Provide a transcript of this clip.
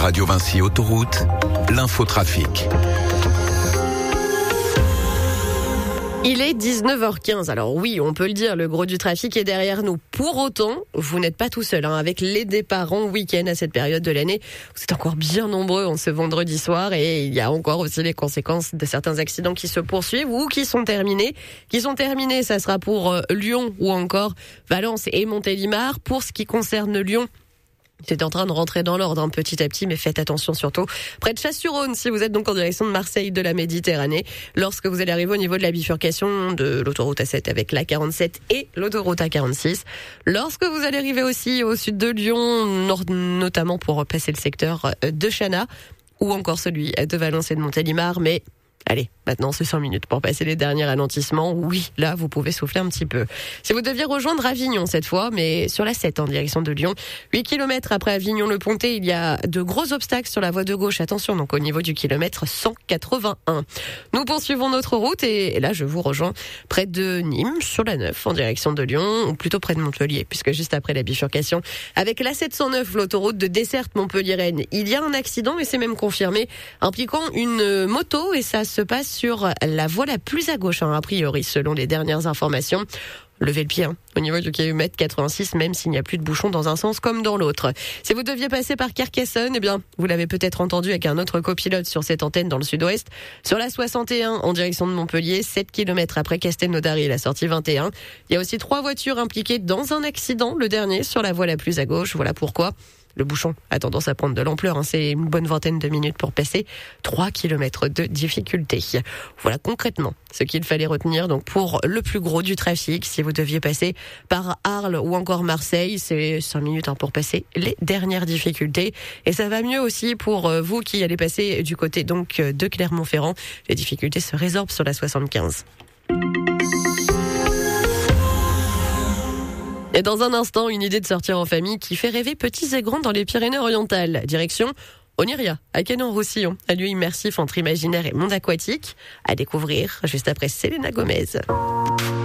Radio Vinci Autoroute, l'infotrafic. Il est 19h15, alors oui, on peut le dire, le gros du trafic est derrière nous. Pour autant, vous n'êtes pas tout seul, avec les départs en week-end à cette période de l'année. Vous êtes encore bien nombreux en ce vendredi soir et il y a encore aussi les conséquences de certains accidents qui se poursuivent ou qui sont terminés. Ça sera pour Lyon ou encore Valence et Montélimar. Pour ce qui concerne Lyon, c'est en train de rentrer dans l'ordre petit à petit, mais faites attention surtout près de Chasse-sur-Rhône si vous êtes donc en direction de Marseille, de la Méditerranée. Lorsque vous allez arriver au niveau de la bifurcation de l'autoroute A7 avec la 47 et l'autoroute A46. Lorsque vous allez arriver aussi au sud de Lyon, notamment pour passer le secteur de Chana ou encore celui de Valence et de Montélimar, mais allez, maintenant c'est 5 minutes pour passer les derniers ralentissements. Oui, là, vous pouvez souffler un petit peu. Si vous deviez rejoindre Avignon cette fois, mais sur la 7 en direction de Lyon, 8 km après Avignon-le-Pontet, il y a de gros obstacles sur la voie de gauche. Attention, donc au niveau du kilomètre 181. Nous poursuivons notre route et là, je vous rejoins près de Nîmes, sur la 9 en direction de Lyon, ou plutôt près de Montpellier, puisque juste après la bifurcation, avec la 709, l'autoroute de desserte Montpellier-Rennes, il y a un accident et c'est même confirmé, impliquant une moto et ça se passe sur la voie la plus à gauche, a priori, selon les dernières informations. Levez le pied au niveau du kilomètre 86, même s'il n'y a plus de bouchons dans un sens comme dans l'autre. Si vous deviez passer par Carcassonne, eh bien, vous l'avez peut-être entendu avec un autre copilote sur cette antenne dans le sud-ouest. Sur la 61, en direction de Montpellier, 7 km après Castelnaudary, la sortie 21. Il y a aussi 3 voitures impliquées dans un accident, le dernier sur la voie la plus à gauche. Voilà pourquoi le bouchon a tendance à prendre de l'ampleur. C'est une bonne vingtaine de minutes pour passer 3 km de difficulté. Voilà concrètement ce qu'il fallait retenir. Donc pour le plus gros du trafic, si vous deviez passer par Arles ou encore Marseille, c'est 5 minutes pour passer les dernières difficultés. Et ça va mieux aussi pour vous qui allez passer du côté donc de Clermont-Ferrand. Les difficultés se résorbent sur la 75. Et dans un instant, une idée de sortir en famille qui fait rêver petits et grands dans les Pyrénées-Orientales. Direction Oniria, à Canet-en-Roussillon. Un lieu immersif entre imaginaire et monde aquatique. À découvrir juste après Selena Gomez.